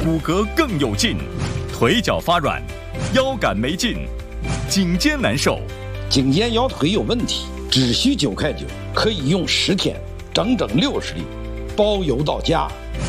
骨骼更有劲，腿脚发软，腰杆没劲，颈肩难受。 颈肩腰腿有问题，只需9块9，可以用10天，整整60粒，包邮到家。